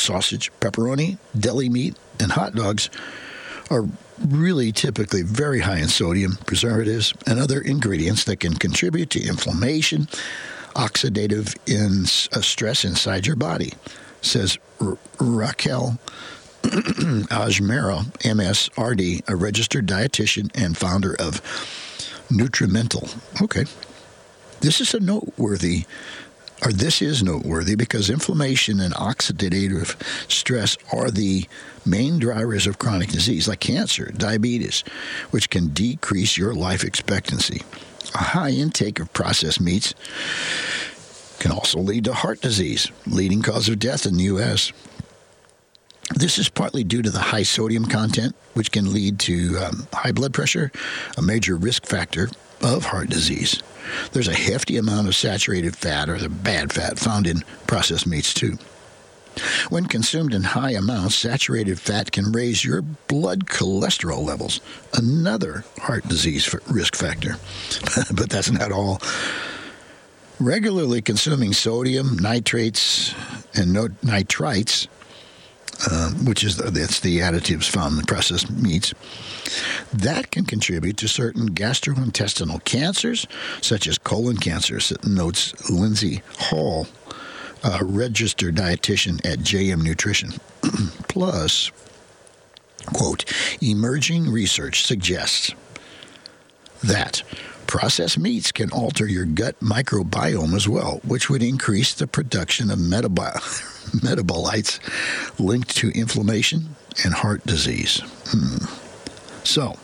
sausage, pepperoni, deli meat, and hot dogs are really typically very high in sodium, preservatives, and other ingredients that can contribute to inflammation, oxidative stress inside your body, says Raquel Ajmera, MSRD, a registered dietitian and founder of Nutrimental. Okay. This is noteworthy because inflammation and oxidative stress are the main drivers of chronic disease like cancer, diabetes, which can decrease your life expectancy. A high intake of processed meats can also lead to heart disease, leading cause of death in the U.S. This is partly due to the high sodium content, which can lead to high blood pressure, a major risk factor of heart disease. There's a hefty amount of saturated fat, or the bad fat, found in processed meats too. When consumed in high amounts, saturated fat can raise your blood cholesterol levels, another heart disease risk factor. But that's not all. Regularly consuming sodium, nitrates, and nitrites, that's the additives found in processed meats, that can contribute to certain gastrointestinal cancers, such as colon cancer, notes Lindsay Hall, a registered dietitian at JM Nutrition. Plus, quote, emerging research suggests that processed meats can alter your gut microbiome as well, which would increase the production of metabolites linked to inflammation and heart disease. So,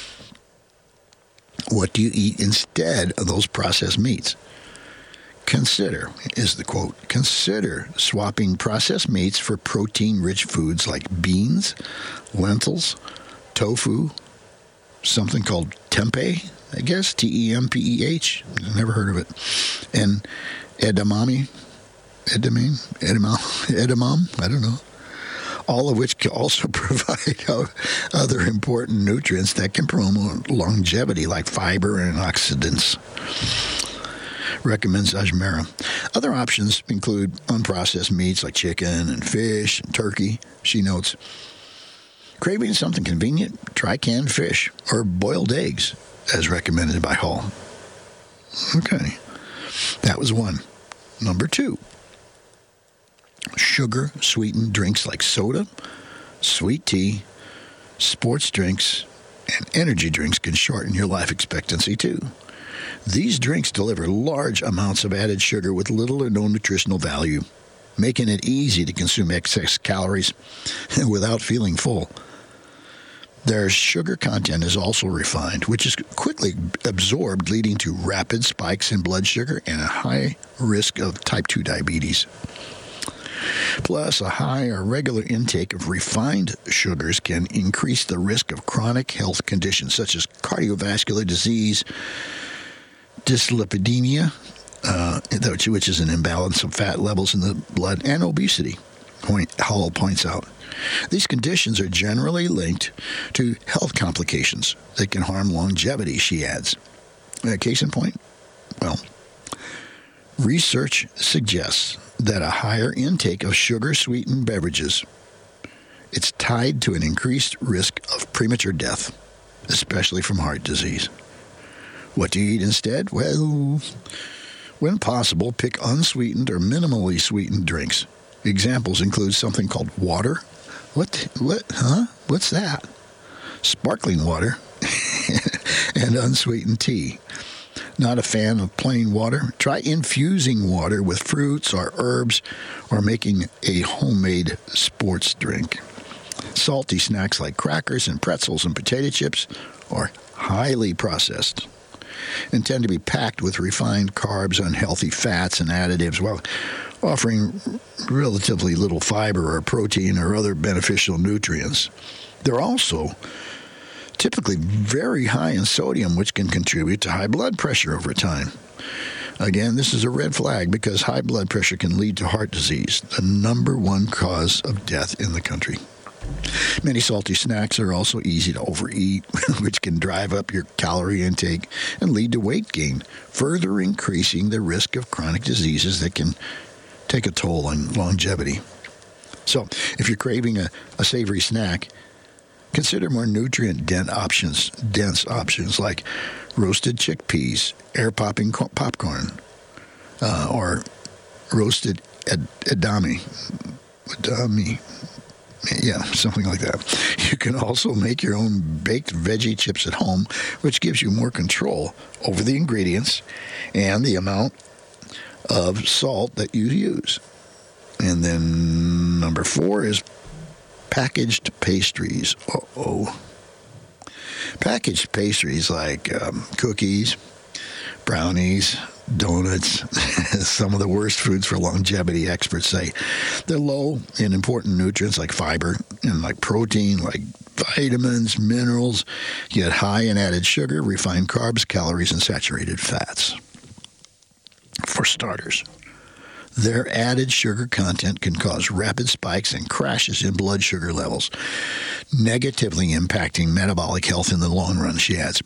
what do you eat instead of those processed meats? Consider swapping processed meats for protein-rich foods like beans, lentils, tofu, something called tempeh, I guess, T-E-M-P-E-H, never heard of it, and edamame, I don't know, all of which can also provide other important nutrients that can promote longevity, like fiber and oxidants, recommends Ajmera. Other options include unprocessed meats like chicken and fish and turkey, she notes. Craving something convenient? Try canned fish or boiled eggs, as recommended by Hall. Okay, that was one. Number 2. Sugar-sweetened drinks like soda, sweet tea, sports drinks, and energy drinks can shorten your life expectancy too. These drinks deliver large amounts of added sugar with little or no nutritional value, making it easy to consume excess calories without feeling full. Their sugar content is also refined, which is quickly absorbed, leading to rapid spikes in blood sugar and a high risk of type 2 diabetes. Plus, a high or regular intake of refined sugars can increase the risk of chronic health conditions such as cardiovascular disease, dyslipidemia, which is an imbalance of fat levels in the blood, and obesity, Hall points out. These conditions are generally linked to health complications that can harm longevity, she adds. Case in point? Well, research suggests that a higher intake of sugar-sweetened beverages, it's tied to an increased risk of premature death, especially from heart disease. What do you eat instead? Well, when possible, pick unsweetened or minimally sweetened drinks. Examples include something called water. What? What's that? Sparkling water and unsweetened tea. Not a fan of plain water? Try infusing water with fruits or herbs or making a homemade sports drink. Salty snacks like crackers and pretzels and potato chips are highly processed and tend to be packed with refined carbs, unhealthy fats, and additives while offering relatively little fiber or protein or other beneficial nutrients. They're also typically very high in sodium, which can contribute to high blood pressure over time. Again, this is a red flag because high blood pressure can lead to heart disease, the number one cause of death in the country. Many salty snacks are also easy to overeat, which can drive up your calorie intake and lead to weight gain, further increasing the risk of chronic diseases that can take a toll on longevity. So if you're craving a savory snack, consider more nutrient-dense options like roasted chickpeas, air-popping popcorn, or roasted edamame. Yeah, something like that. You can also make your own baked veggie chips at home, which gives you more control over the ingredients and the amount of salt that you use. And then number 4 is packaged pastries. Packaged pastries like cookies, brownies, donuts, some of the worst foods for longevity, experts say. They're low in important nutrients like fiber and like protein, like vitamins, minerals, yet high in added sugar, refined carbs, calories, and saturated fats. For starters, their added sugar content can cause rapid spikes and crashes in blood sugar levels, negatively impacting metabolic health in the long run, she adds.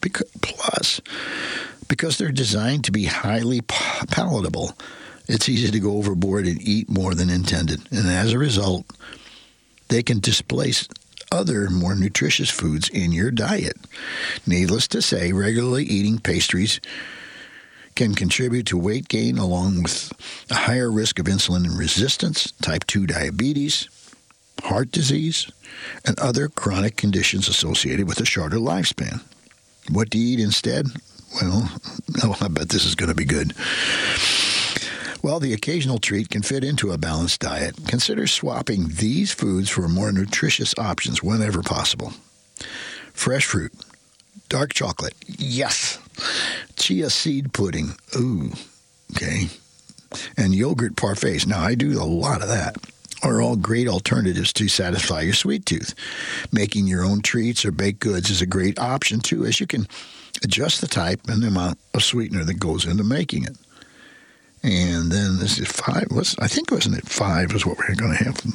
Because they're designed to be highly palatable, it's easy to go overboard and eat more than intended. And as a result, they can displace other more nutritious foods in your diet. Needless to say, regularly eating pastries can contribute to weight gain along with a higher risk of insulin resistance, type 2 diabetes, heart disease, and other chronic conditions associated with a shorter lifespan. What to eat instead? Well, I bet this is going to be good. Well, the occasional treat can fit into a balanced diet. Consider swapping these foods for more nutritious options whenever possible. Fresh fruit, dark chocolate, yes. Chia seed pudding, ooh, okay. And yogurt parfaits. Now, I do a lot of that. Are all great alternatives to satisfy your sweet tooth. Making your own treats or baked goods is a great option, too, as you can adjust the type and the amount of sweetener that goes into making it. And then this is 5. Wasn't it 5 is what we're going to have?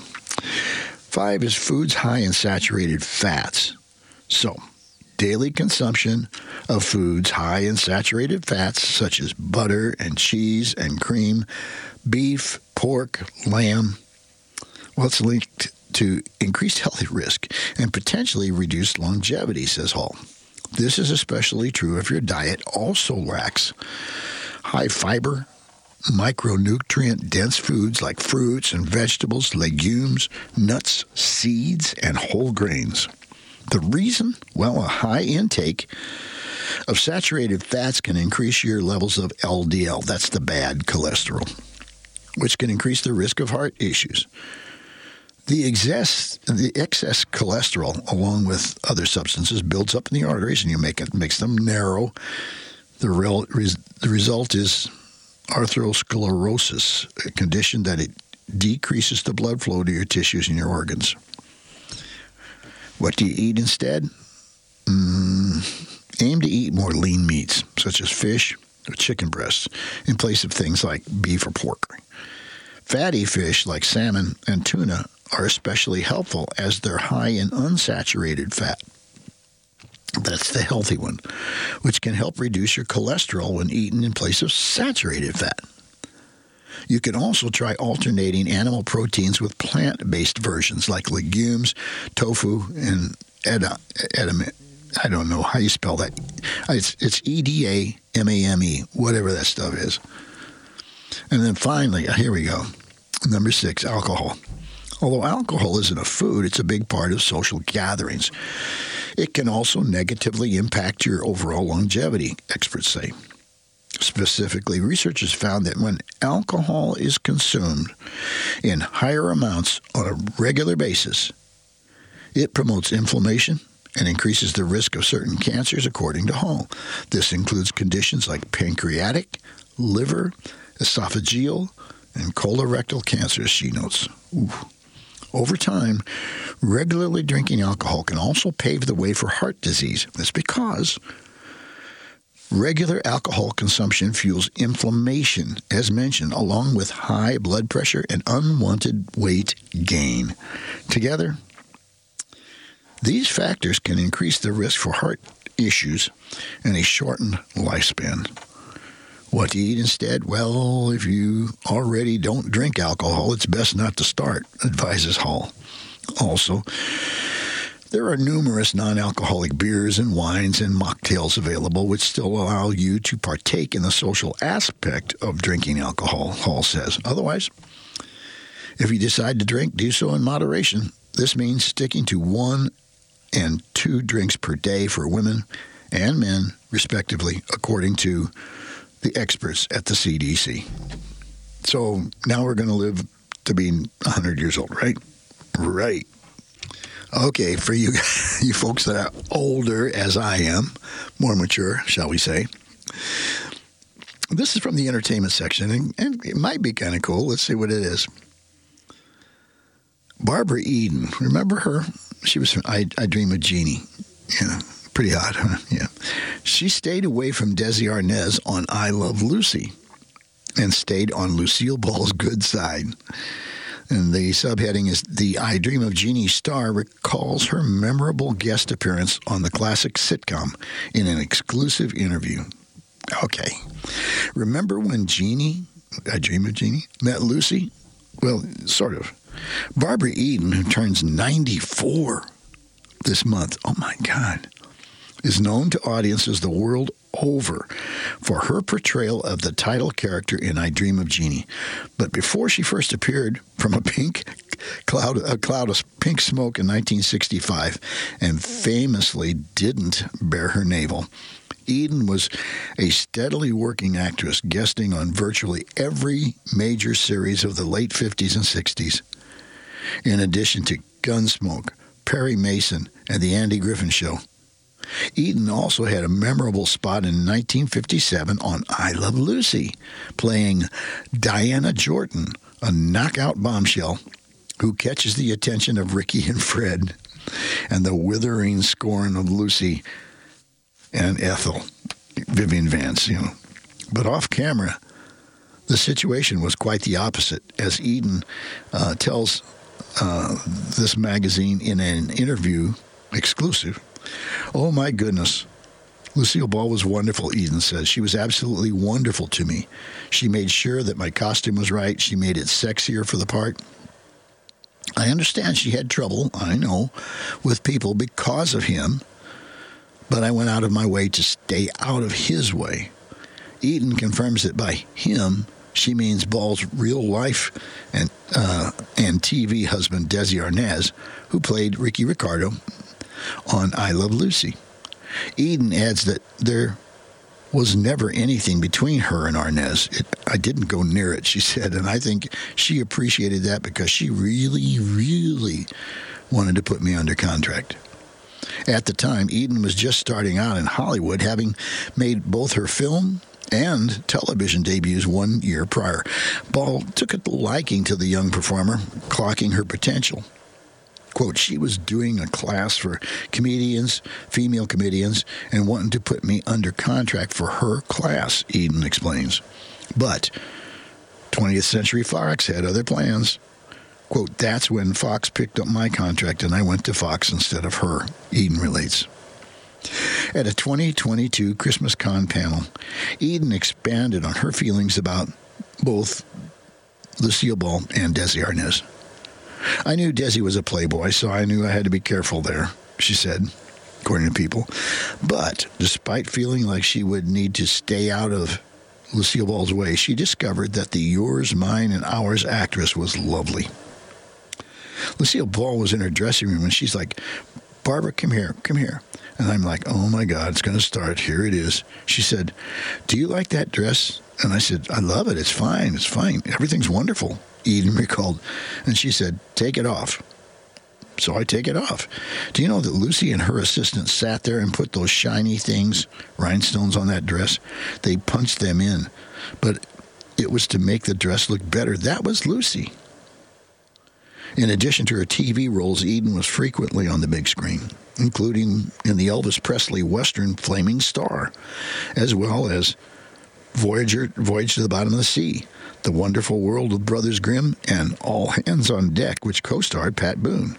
5 is foods high in saturated fats. So, daily consumption of foods high in saturated fats, such as butter and cheese and cream, beef, pork, lamb, well, it's linked to increased health risk and potentially reduced longevity, says Hall. This is especially true if your diet also lacks high fiber, micronutrient-dense foods like fruits and vegetables, legumes, nuts, seeds, and whole grains. The reason? Well, a high intake of saturated fats can increase your levels of LDL. That's the bad cholesterol, which can increase the risk of heart issues. The excess cholesterol, along with other substances, builds up in the arteries, and makes them narrow. The result is atherosclerosis, a condition that it decreases the blood flow to your tissues and your organs. What do you eat instead? Aim to eat more lean meats, such as fish or chicken breasts, in place of things like beef or pork. Fatty fish like salmon and tuna are especially helpful as they're high in unsaturated fat. That's the healthy one, which can help reduce your cholesterol when eaten in place of saturated fat. You can also try alternating animal proteins with plant-based versions like legumes, tofu, and edamame. I don't know how you spell that. It's edamame, whatever that stuff is. And then finally, here we go. Number 6, alcohol. Although alcohol isn't a food, it's a big part of social gatherings. It can also negatively impact your overall longevity, experts say. Specifically, researchers found that when alcohol is consumed in higher amounts on a regular basis, it promotes inflammation and increases the risk of certain cancers, according to Hall. This includes conditions like pancreatic, liver, esophageal, and colorectal cancers, she notes. Ooh. Over time, regularly drinking alcohol can also pave the way for heart disease. That's because regular alcohol consumption fuels inflammation, as mentioned, along with high blood pressure and unwanted weight gain. Together, these factors can increase the risk for heart issues and a shortened lifespan. What to eat instead? Well, if you already don't drink alcohol, it's best not to start, advises Hall. Also, there are numerous non-alcoholic beers and wines and mocktails available which still allow you to partake in the social aspect of drinking alcohol, Hall says. Otherwise, if you decide to drink, do so in moderation. This means sticking to 1 and 2 drinks per day for women and men, respectively, according to the experts at the CDC. So now we're going to live to be 100 years old, right? Right. Okay, for you folks that are older, as I am, more mature, shall we say. This is from the entertainment section, and it might be kind of cool. Let's see what it is. Barbara Eden, remember her? She was from I Dream of Jeannie. Yeah, pretty hot, huh? Yeah. She stayed away from Desi Arnaz on I Love Lucy and stayed on Lucille Ball's good side. And the subheading is, the I Dream of Jeannie star recalls her memorable guest appearance on the classic sitcom in an exclusive interview. Okay. Remember when Jeannie, I Dream of Jeannie, met Lucy? Well, sort of. Barbara Eden, who turns 94 this month, oh my God, is known to audiences the world over for her portrayal of the title character in I Dream of Jeannie. But before she first appeared from a cloud of pink smoke in 1965 and famously didn't bare her navel, Eden was a steadily working actress, guesting on virtually every major series of the late 50s and 60s. In addition to Gunsmoke, Perry Mason, and The Andy Griffin Show. Eden also had a memorable spot in 1957 on I Love Lucy, playing Diana Jordan, a knockout bombshell who catches the attention of Ricky and Fred and the withering scorn of Lucy and Ethel, Vivian Vance, But off camera, the situation was quite the opposite, as Eden tells this magazine in an interview, exclusive. Oh, my goodness. Lucille Ball was wonderful, Eden says. She was absolutely wonderful to me. She made sure that my costume was right. She made it sexier for the part. I understand she had trouble, I know, with people because of him, but I went out of my way to stay out of his way. Eden confirms that by him, she means Ball's real life and TV husband, Desi Arnaz, who played Ricky Ricardo on I Love Lucy. Eden adds that there was never anything between her and Arnaz. I didn't go near it, she said, and I think she appreciated that because she really, really wanted to put me under contract. At the time, Eden was just starting out in Hollywood, having made both her film and television debuts 1 year prior. Ball took a liking to the young performer, clocking her potential. Quote, she was doing a class for comedians, female comedians, and wanting to put me under contract for her class, Eden explains. But 20th Century Fox had other plans. Quote, that's when Fox picked up my contract and I went to Fox instead of her, Eden relates. At a 2022 Christmas Con panel, Eden expanded on her feelings about both Lucille Ball and Desi Arnaz. I knew Desi was a playboy, so I knew I had to be careful there, she said, according to People. But despite feeling like she would need to stay out of Lucille Ball's way, she discovered that the yours, mine, and ours actress was lovely. Lucille Ball was in her dressing room, and she's like, Barbara, come here. And I'm like, oh, my God, it's going to start. Here it is. She said, do you like that dress? And I said, I love it. It's fine. Everything's wonderful, Eden recalled. And she said, take it off. So I take it off. Do you know that Lucy and her assistant sat there and put those shiny things, rhinestones on that dress? They punched them in. But it was to make the dress look better. That was Lucy. In addition to her TV roles, Eden was frequently on the big screen, including in the Elvis Presley Western Flaming Star, as well as Voyage to the Bottom of the Sea, The Wonderful World of Brothers Grimm, and All Hands on Deck, which co-starred Pat Boone.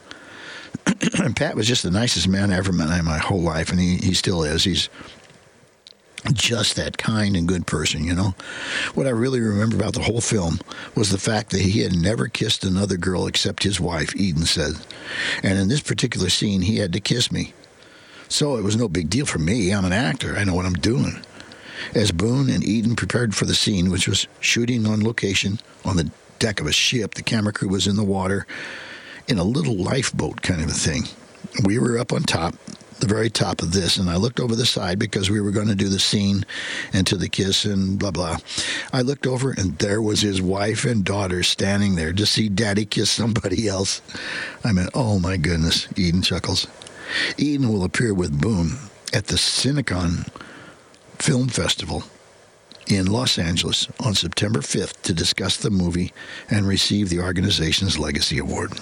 And Pat was just the nicest man I ever met in my whole life, and he still is. He's Just that kind and good person, you know. What I really remember about the whole film was the fact that he had never kissed another girl except his wife, Eden said. And in this particular scene, he had to kiss me. So it was no big deal for me. I'm an actor. I know what I'm doing. As Boone and Eden prepared for the scene, which was shooting on location on the deck of a ship, the camera crew was in the water in a little lifeboat kind of a thing. We were up on top, the very top of this, and I looked over the side because we were going to do the scene and to the kiss and blah, blah. I looked over, and there was his wife and daughter standing there to see Daddy kiss somebody else. I mean, oh my goodness, Eden chuckles. Eden will appear with Boone at the Cinecon Film Festival in Los Angeles on September 5th to discuss the movie and receive the organization's Legacy Award.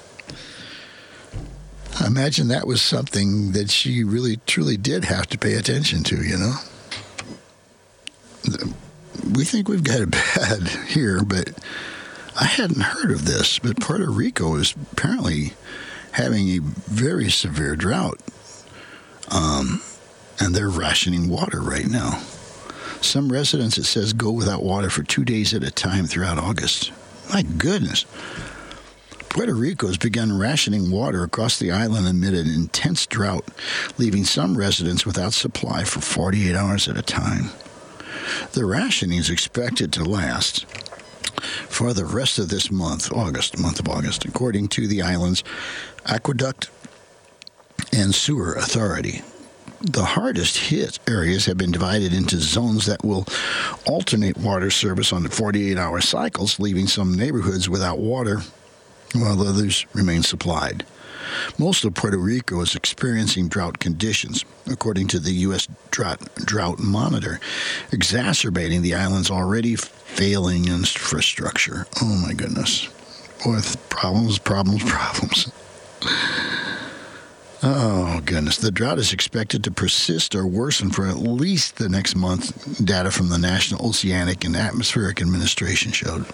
I imagine that was something that she really, truly did have to pay attention to, you know. We think we've got it bad here, but I hadn't heard of this. But Puerto Rico is apparently having a very severe drought, and they're rationing water right now. Some residents, it says, go without water for 2 days at a time throughout August. My goodness. Puerto Rico has begun rationing water across the island amid an intense drought, leaving some residents without supply for 48 hours at a time. The rationing is expected to last for the rest of this month of August, according to the island's Aqueduct and Sewer Authority. The hardest hit areas have been divided into zones that will alternate water service on the 48-hour cycles, leaving some neighborhoods without water while others remain supplied. Most of Puerto Rico is experiencing drought conditions, according to the U.S. Drought Monitor, exacerbating the island's already failing infrastructure. Oh, my goodness. With problems. Oh, goodness. The drought is expected to persist or worsen for at least the next month, data from the National Oceanic and Atmospheric Administration showed.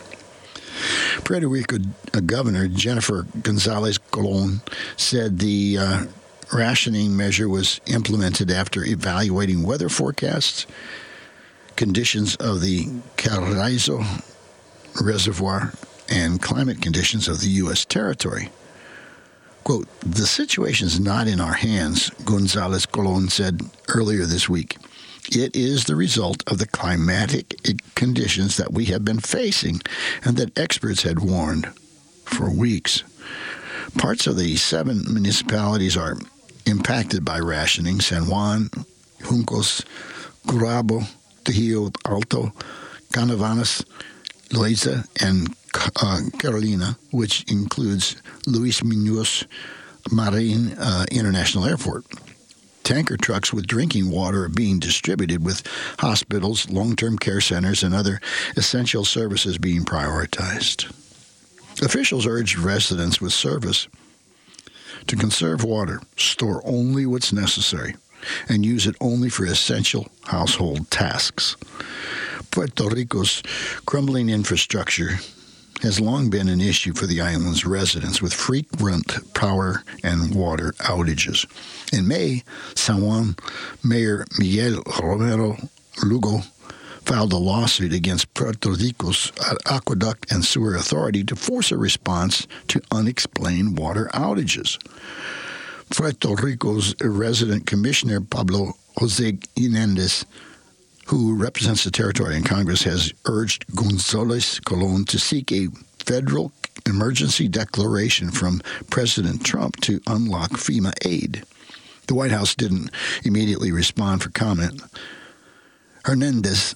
Puerto Rico Governor Jennifer Gonzalez Colon said the rationing measure was implemented after evaluating weather forecasts, conditions of the Carrizo Reservoir, and climate conditions of the U.S. territory. Quote, the situation is not in our hands, Gonzalez Colon said earlier this week. It is the result of the climatic conditions that we have been facing and that experts had warned for weeks. Parts of the 7 municipalities are impacted by rationing: San Juan, Juncos, Gurabo, Trujillo Alto, Canavanas, Loaiza, and Carolina, which includes Luis Muñoz Marin International Airport. Tanker trucks with drinking water are being distributed, with hospitals, long-term care centers, and other essential services being prioritized. Officials urged residents with service to conserve water, store only what's necessary, and use it only for essential household tasks. Puerto Rico's crumbling infrastructure has long been an issue for the island's residents, with frequent power and water outages. In May, San Juan Mayor Miguel Romero Lugo filed a lawsuit against Puerto Rico's Aqueduct and Sewer Authority to force a response to unexplained water outages. Puerto Rico's resident commissioner Pablo Jose Hernandez, who represents the territory in Congress, has urged Gonzalez Colon to seek a federal emergency declaration from President Trump to unlock FEMA aid. The White House didn't immediately respond for comment. Hernandez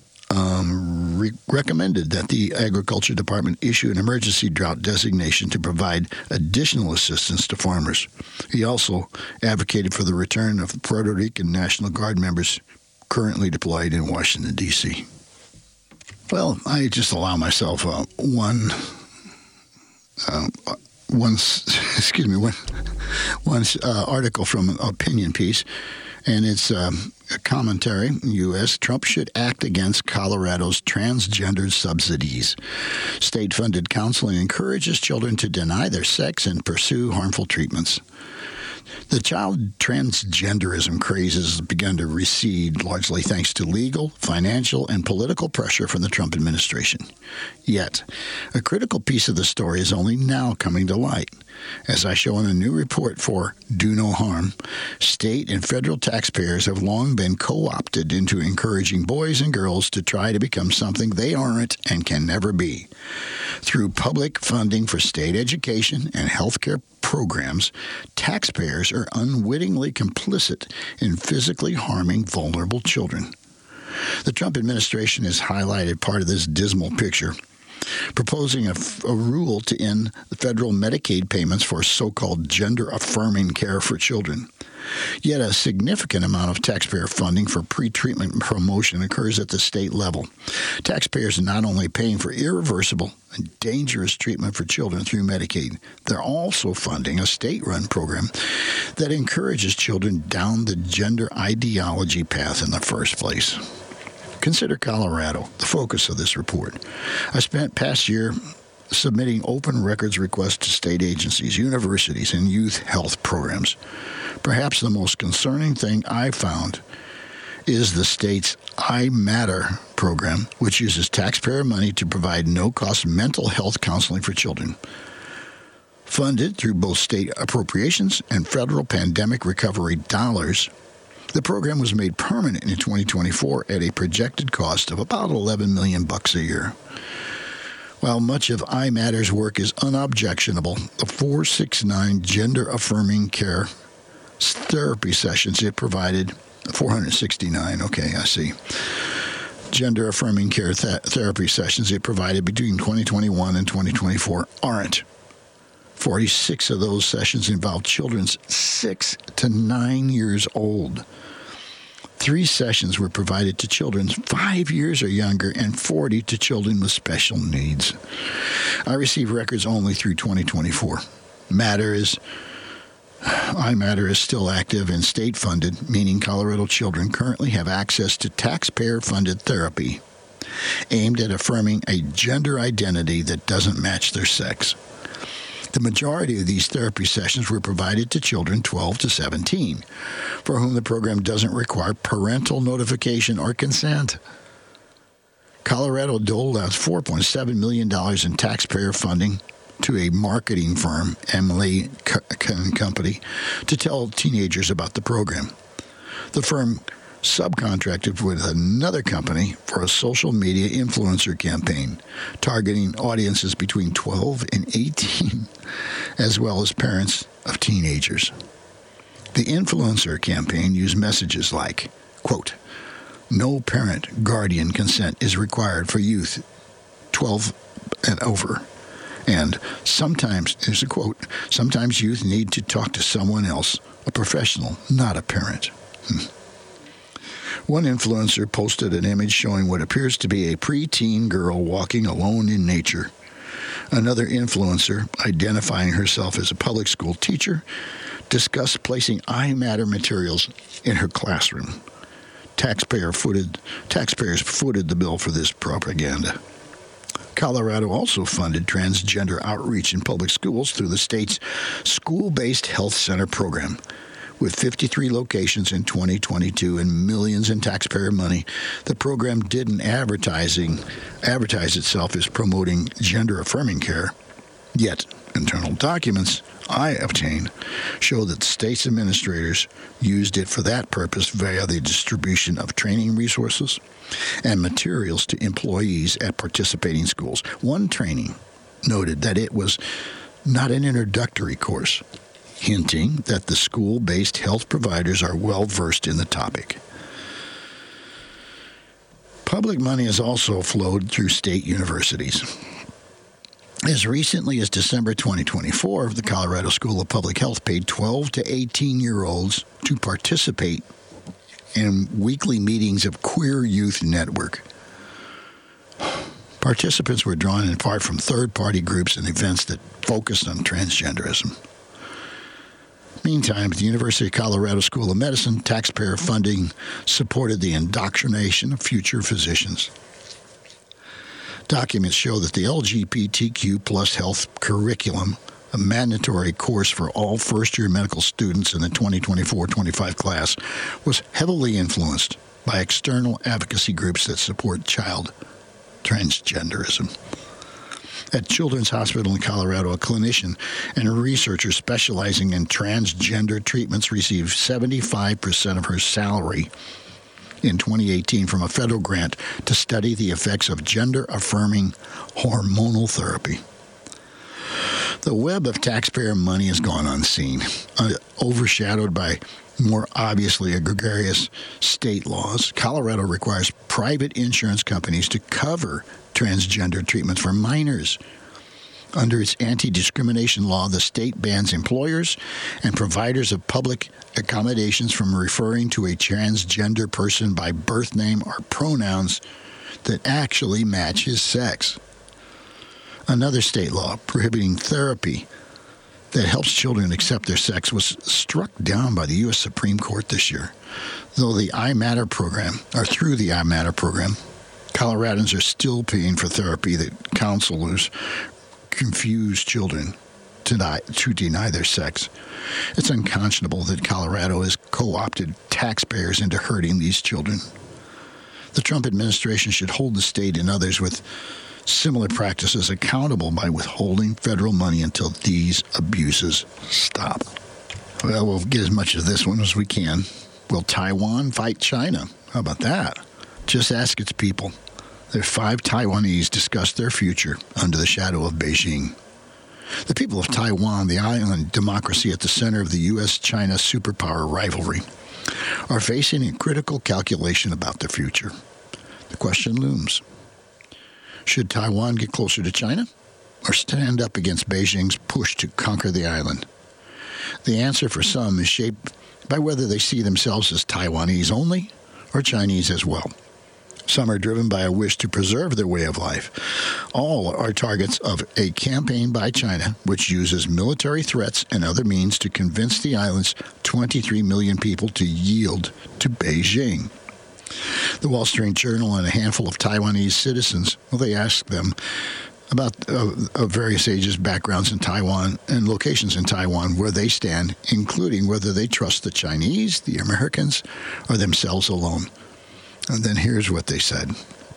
recommended that the Agriculture Department issue an emergency drought designation to provide additional assistance to farmers. He also advocated for the return of Puerto Rican National Guard members currently deployed in Washington, D.C. Well, I just allow myself one article from an opinion piece, and it's a commentary. U.S. Trump should act against Colorado's transgender subsidies. State-funded counseling encourages children to deny their sex and pursue harmful treatments. The child transgenderism craze has begun to recede, largely thanks to legal, financial, and political pressure from the Trump administration. Yet, a critical piece of the story is only now coming to light. As I show in a new report for Do No Harm, state and federal taxpayers have long been co-opted into encouraging boys and girls to try to become something they aren't and can never be. Through public funding for state education and healthcare programs, taxpayers are unwittingly complicit in physically harming vulnerable children. The Trump administration has highlighted part of this dismal picture, proposing a rule to end the federal Medicaid payments for so-called gender-affirming care for children. Yet a significant amount of taxpayer funding for pre-treatment promotion occurs at the state level. Taxpayers are not only paying for irreversible and dangerous treatment for children through Medicaid, they're also funding a state-run program that encourages children down the gender ideology path in the first place. Consider Colorado, the focus of this report. I spent past year submitting open records requests to state agencies, universities, and youth health programs. Perhaps the most concerning thing I found is the state's iMatter program, which uses taxpayer money to provide no-cost mental health counseling for children. Funded through both state appropriations and federal pandemic recovery dollars, the program was made permanent in 2024 at a projected cost of about $11 million a year. While much of iMatter's work is unobjectionable, the 469 gender-affirming care therapy sessions it provided, 469, okay, I see. Gender-affirming care therapy sessions it provided between 2021 and 2024 aren't. 46 of those sessions involved children 6 to 9 years old. 3 sessions were provided to children 5 years or younger and 40 to children with special needs. I received records only through 2024. iMatter is still active and state-funded, meaning Colorado children currently have access to taxpayer-funded therapy aimed at affirming a gender identity that doesn't match their sex. The majority of these therapy sessions were provided to children 12 to 17, for whom the program doesn't require parental notification or consent. Colorado doled out $4.7 million in taxpayer funding to a marketing firm, Emily Company, to tell teenagers about the program. The firm subcontracted with another company for a social media influencer campaign targeting audiences between 12 and 18, as well as parents of teenagers. The influencer campaign used messages like, quote, "No parent guardian consent is required for youth 12 and over." And sometimes, here's a quote, "Sometimes youth need to talk to someone else, a professional, not a parent." One influencer posted an image showing what appears to be a preteen girl walking alone in nature. Another influencer, identifying herself as a public school teacher, discussed placing iMatter materials in her classroom. Taxpayers footed the bill for this propaganda. Colorado also funded transgender outreach in public schools through the state's school-based health center program. With 53 locations in 2022 and millions in taxpayer money, the program didn't advertise itself as promoting gender-affirming care. Yet, internal documents I obtained show that the state's administrators used it for that purpose via the distribution of training resources and materials to employees at participating schools. One training noted that it was not an introductory course, hinting that the school-based health providers are well-versed in the topic. Public money has also flowed through state universities. As recently as December 2024, the Colorado School of Public Health paid 12 to 18-year-olds to participate in weekly meetings of Queer Youth Network. Participants were drawn in part from third-party groups and events that focused on transgenderism. Meantime, the University of Colorado School of Medicine taxpayer funding supported the indoctrination of future physicians. Documents show that the LGBTQ plus health curriculum a mandatory course for all first-year medical students in the 2024-25 class, was heavily influenced by external advocacy groups that support child transgenderism. At Children's Hospital in Colorado, a clinician and a researcher specializing in transgender treatments received 75% of her salary in 2018 from a federal grant to study the effects of gender-affirming hormonal therapy. The web of taxpayer money has gone unseen, overshadowed by more obviously egregious state laws. Colorado requires private insurance companies to cover transgender treatments for minors. Under its anti-discrimination law, the state bans employers and providers of public accommodations from referring to a transgender person by birth name or pronouns that actually match his sex. Another state law prohibiting therapy that helps children accept their sex was struck down by the U.S. Supreme Court this year. Through the iMatter program, Coloradans are still paying for therapy that counselors confuse children to deny their sex. It's unconscionable that Colorado has co-opted taxpayers into hurting these children. The Trump administration should hold the state and others with similar practices accountable by withholding federal money until these abuses stop. Well, we'll get as much of this one as we can. Will Taiwan fight China? How about that? Just ask its people. The 5 Taiwanese discussed their future under the shadow of Beijing. The people of Taiwan, the island democracy at the center of the U.S.-China superpower rivalry, are facing a critical calculation about their future. The question looms. Should Taiwan get closer to China or stand up against Beijing's push to conquer the island? The answer for some is shaped by whether they see themselves as Taiwanese only or Chinese as well. Some are driven by a wish to preserve their way of life. All are targets of a campaign by China, which uses military threats and other means to convince the island's 23 million people to yield to Beijing. The Wall Street Journal and a handful of Taiwanese citizens, they asked them about of various ages, backgrounds in Taiwan, and locations in Taiwan where they stand, including whether they trust the Chinese, the Americans, or themselves alone. And then here's what they said.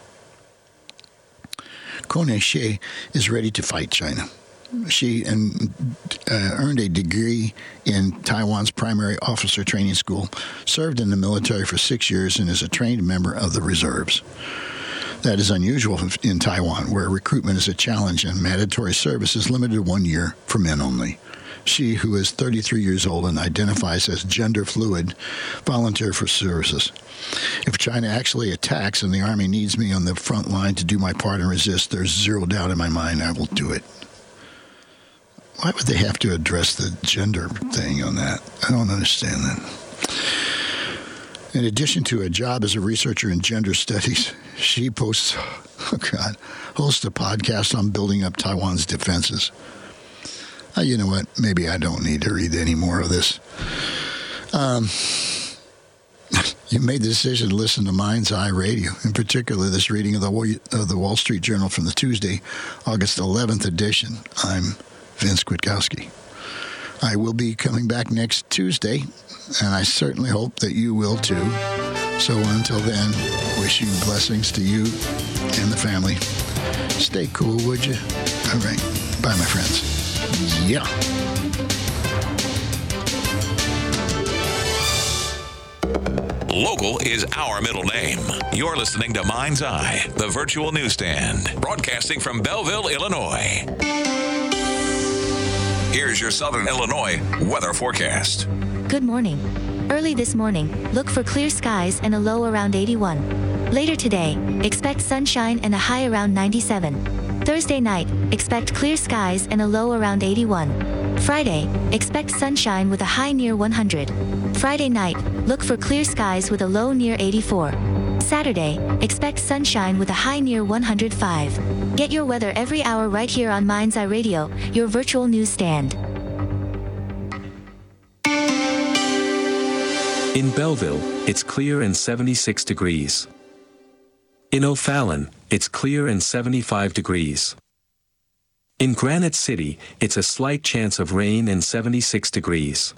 Kone Xie is ready to fight China. She earned a degree in Taiwan's primary officer training school, served in the military for 6 years, and is a trained member of the reserves. That is unusual in Taiwan, where recruitment is a challenge and mandatory service is limited to 1 year for men only. She, who is 33 years old and identifies as gender fluid, volunteered for services. If China actually attacks and the Army needs me on the front line to do my part and resist, there's zero doubt in my mind I will do it. Why would they have to address the gender thing on that? I don't understand that. In addition to a job as a researcher in gender studies, she hosts a podcast on building up Taiwan's defenses. You know what? Maybe I don't need to read any more of this. You made the decision to listen to Mind's Eye Radio, in particular this reading of the Wall Street Journal from the Tuesday, August 11th edition. I'm Vince Kwiatkowski. I will be coming back next Tuesday, and I certainly hope that you will too. So until then, wish you blessings to you and the family. Stay cool, would you? All right. Bye, my friends. Yeah. Local is our middle name. You're listening to Mind's Eye, the virtual newsstand, broadcasting from Belleville, Illinois. Here's your Southern Illinois weather forecast. Good morning. Early this morning, look for clear skies and a low around 81. Later today, expect sunshine and a high around 97. Thursday night, expect clear skies and a low around 81. Friday, expect sunshine with a high near 100. Friday night, look for clear skies with a low near 84. Saturday, expect sunshine with a high near 105. Get your weather every hour right here on Mind's Eye Radio, your virtual newsstand. In Belleville, it's clear and 76 degrees. In O'Fallon, it's clear and 75 degrees. In Granite City, it's a slight chance of rain and 76 degrees.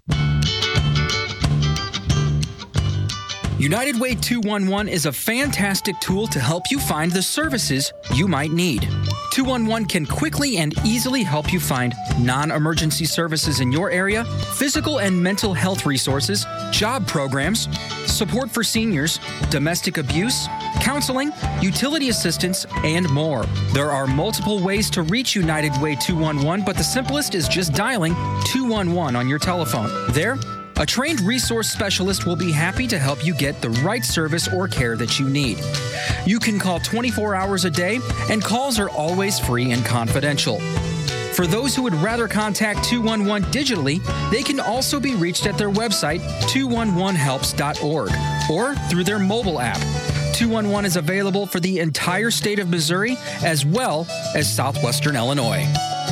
United Way 211 is a fantastic tool to help you find the services you might need. 211 can quickly and easily help you find non-emergency services in your area, physical and mental health resources, job programs, support for seniors, domestic abuse, counseling, utility assistance, and more. There are multiple ways to reach United Way 211, but the simplest is just dialing 211 on your telephone. There, a trained resource specialist will be happy to help you get the right service or care that you need. You can call 24 hours a day, and calls are always free and confidential. For those who would rather contact 211 digitally, they can also be reached at their website, 211helps.org, or through their mobile app. 211 is available for the entire state of Missouri as well as southwestern Illinois.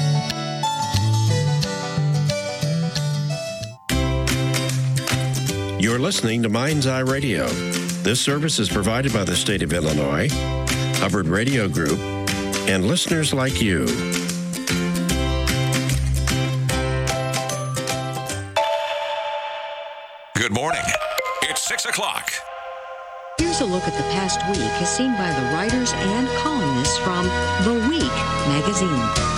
You're listening to Mind's Eye Radio. This service is provided by the state of Illinois, Hubbard Radio Group, and listeners like you. Good morning. It's 6 o'clock. Here's a look at the past week as seen by the writers and columnists from The Week magazine.